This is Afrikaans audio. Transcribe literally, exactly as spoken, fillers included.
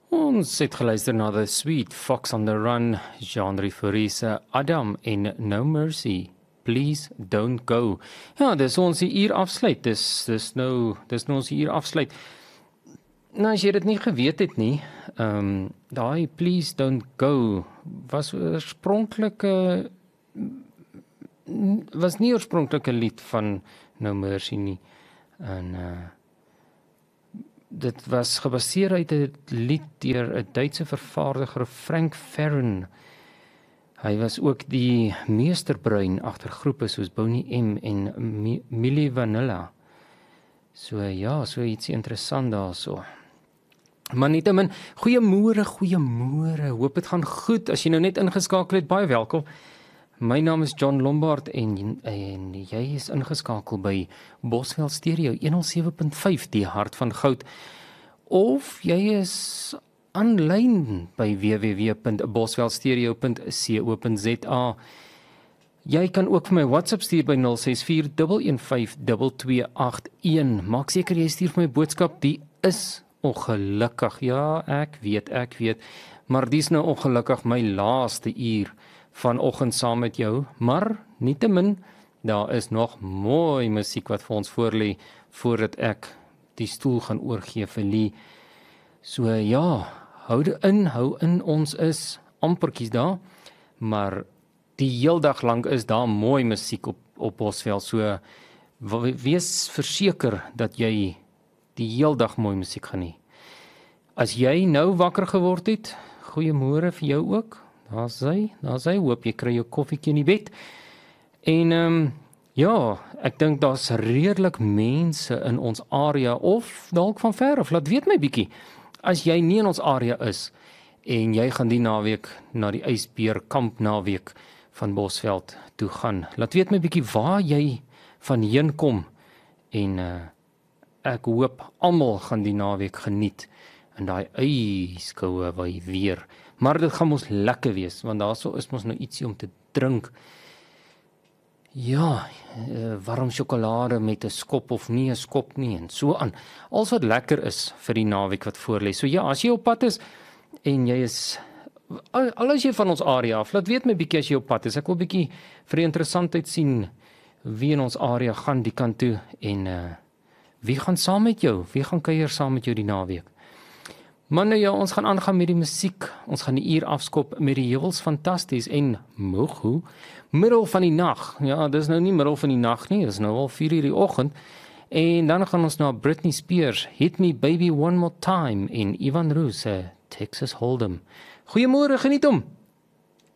Ons het geluister na The Sweet, Fox on the Run, Jean-Marie Fourie, Adam en No Mercy, Please Don't Go. Ja, dis ons die uur afsluit, dis, dis nou, dis nou ons die uur afsluit. Nou, as jy dit nie geweet het nie, um, daai Please Don't Go, was oorspronklik, uh, was nie oorspronklik 'n lied van No Mercy nie, en, uh, dit was gebaseer uit 'n lied deur 'n Duitse vervaardiger, Frank Ferren. Hy was ook die meesterbrein agter groepe soos Boney M en Milli Vanilli. So ja, so iets interessant daarso. Maar nietemin, goeiemôre, goeiemôre. Hoop dit gaan goed. As jy nou net ingeskakel het, baie welkom. My naam is John Lombard en, en jy is ingeskakel by Bosveld Stereo honderd sewe punt vyf, die hart van goud. Of jy is aanlyn by w w w punt bosveldstereo punt co punt za. Jy kan ook vir my WhatsApp stuur by nul ses vier een een vyf twee twee agt een. Maak seker jy stuur vir my boodskap, die is ongelukkig. Ja, ek weet, ek weet, maar dis nou ongelukkig my laaste uur vanoggend saam met jou, maar nietemin, daar is nog mooi musiek wat vir ons voorlê, voordat ek die stoel gaan oorgee vir Lee. So ja, hou in, hou in, ons is amperkies daar, maar die heel dag lang is daar mooi musiek op, op Bosveld, so wees verseker dat jy die heel dag mooi musiek geniet. As jy nou wakker geword het, goeiemôre vir jou ook. Daar sy, daar sy, hoop jy kry jou koffiekie in die bed. En um, ja, ek dink daar's redelik mense in ons area, of dalk van ver af, laat weet my bietjie, as jy nie in ons area is, en jy gaan die naweek na die ysbeerkamp naweek van Bosveld toe gaan, laat weet my bietjie waar jy van heen kom, en uh, ek hoop almal gaan die naweek geniet, en daai yskoue waai weer. Maar dit gaan ons lekker wees, want daarso is ons nou ietsie om te drink. Ja, warm sjokolade met 'n skop of nie 'n skop nie, en so aan. Alles wat lekker is vir die naweek wat voorlê. So ja, as jy op pad is, en jy is, al is jy van ons area af, laat weet my bietjie as jy op pad is. Ek wil bietjie vir die interessantheid sien, wie in ons area gaan die kant toe, en uh, wie gaan saam met jou, wie gaan kuier saam met jou die naweek. Maar nou ja, ons gaan aangaan met die musiek, ons gaan die uur afskop met die Heuwels Fantasties en Mogo, middel van die nag. Ja, dis nou nie middel van die nag nie, dis nou al vier uur die oggend. En dan gaan ons na Britney Spears, Hit Me Baby One More Time, en Ivan Roos, Texas Hold'em. Goeiemôre, geniet hom!